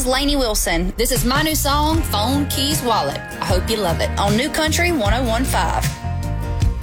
is Lainey Wilson. This is my new song, Phone Keys Wallet. I hope you love it on New Country 101.5.